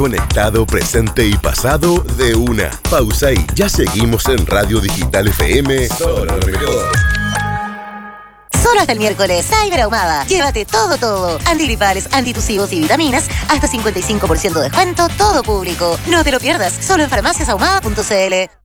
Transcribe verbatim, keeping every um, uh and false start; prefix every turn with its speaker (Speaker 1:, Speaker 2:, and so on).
Speaker 1: Conectado, presente y pasado de una. Pausa y ya seguimos en Radio Digital F M. Solo lo mejor.
Speaker 2: Solo hasta el miércoles, Cyber Ahumada. Llévate todo, todo. Antigripales, antitusivos y vitaminas. Hasta cincuenta y cinco por ciento de descuento, todo público. No te lo pierdas, solo en farmacias ahumada punto c l.